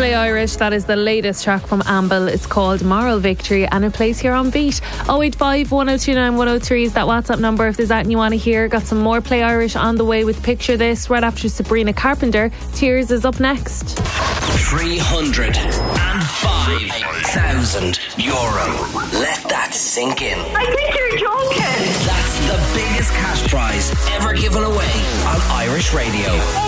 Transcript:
Play Irish, that is the latest track from Amble. It's called Moral Victory and it plays here on Beat. 085 1029 103 is that WhatsApp number if there's anything you want to hear. Got some more Play Irish on the way with Picture This right after Sabrina Carpenter. Tears is up next. 305,000 euro. Let that sink in. I think you're joking. That's the biggest cash prize ever given away on Irish Radio.